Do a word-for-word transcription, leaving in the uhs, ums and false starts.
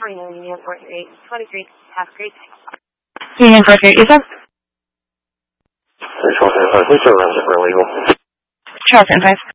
Morning, Union four three eight twenty-three. Have a great day. Union four three eight, is that? three twelve five, please don't run it for illegal. Charles and five.